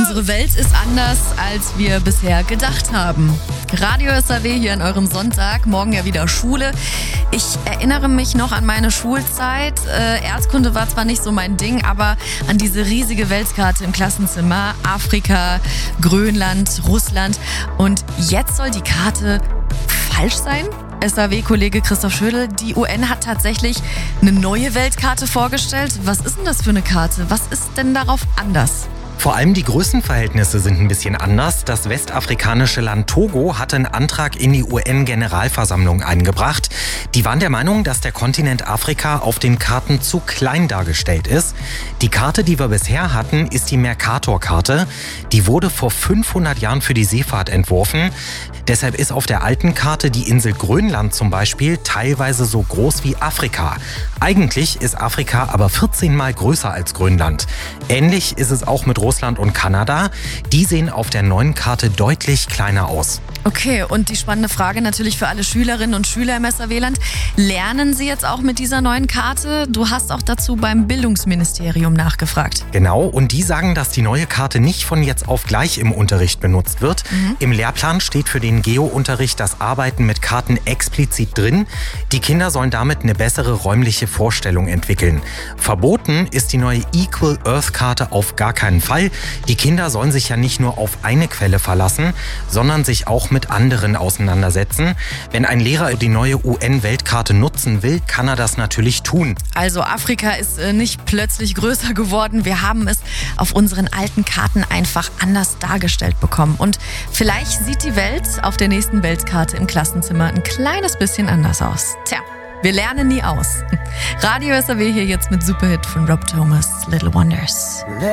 Unsere Welt ist anders, als wir bisher gedacht haben. Radio SAW hier an eurem Sonntag, morgen ja wieder Schule. Ich erinnere mich noch an meine Schulzeit. Erdkunde war zwar nicht so mein Ding, aber an diese riesige Weltkarte im Klassenzimmer. Afrika, Grönland, Russland. Und jetzt soll die Karte falsch sein? SAW-Kollege Christoph Schödel, die UN hat tatsächlich eine neue Weltkarte vorgestellt. Was ist denn das für eine Karte? Was ist denn darauf anders? Vor allem die Größenverhältnisse sind ein bisschen anders. Das westafrikanische Land Togo hatte einen Antrag in die UN-Generalversammlung eingebracht. Die waren der Meinung, dass der Kontinent Afrika auf den Karten zu klein dargestellt ist. Die Karte, die wir bisher hatten, ist die Mercator-Karte. Die wurde vor 500 Jahren für die Seefahrt entworfen. Deshalb ist auf der alten Karte die Insel Grönland zum Beispiel teilweise so groß wie Afrika. Eigentlich ist Afrika aber 14 Mal größer als Grönland. Ähnlich ist es auch mit Russland und Kanada. Die sehen auf der neuen Karte deutlich kleiner aus. Okay, und die spannende Frage natürlich für alle Schülerinnen und Schüler im SAW-Land. Lernen sie jetzt auch mit dieser neuen Karte? Du hast auch dazu beim Bildungsministerium nachgefragt. Genau, und die sagen, dass die neue Karte nicht von jetzt auf gleich im Unterricht benutzt wird. Im Lehrplan steht für den Geo-Unterricht das Arbeiten mit Karten explizit drin. Die Kinder sollen damit eine bessere räumliche Vorstellung entwickeln. Verboten ist die neue Equal Earth-Karte auf gar keinen Fall. Die Kinder sollen sich ja nicht nur auf eine Quelle verlassen, sondern sich auch mit anderen auseinandersetzen. Wenn ein Lehrer die neue UN-Weltkarte nutzen will, kann er das natürlich tun. Also Afrika ist nicht plötzlich größer geworden. Wir haben es auf unseren alten Karten einfach anders dargestellt bekommen. Und vielleicht sieht die Welt auf der nächsten Weltkarte im Klassenzimmer ein kleines bisschen anders aus. Tja, wir lernen nie aus. Radio SAW hier jetzt mit Superhit von Rob Thomas, Little Wonders.